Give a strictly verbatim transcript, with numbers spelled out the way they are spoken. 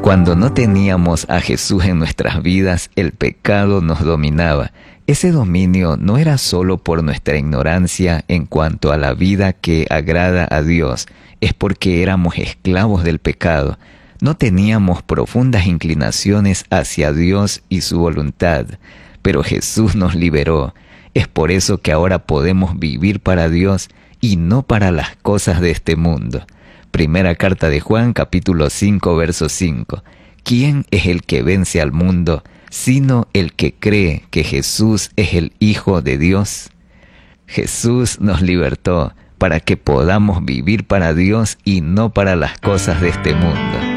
Cuando no teníamos a Jesús en nuestras vidas, el pecado nos dominaba. Ese dominio no era solo por nuestra ignorancia en cuanto a la vida que agrada a Dios, es porque éramos esclavos del pecado. No teníamos profundas inclinaciones hacia Dios y su voluntad, pero Jesús nos liberó. Es por eso que ahora podemos vivir para Dios y no para las cosas de este mundo. Primera carta de Juan, capítulo cinco, verso cinco. ¿Quién es el que vence al mundo, sino el que cree que Jesús es el Hijo de Dios? Jesús nos libertó para que podamos vivir para Dios y no para las cosas de este mundo.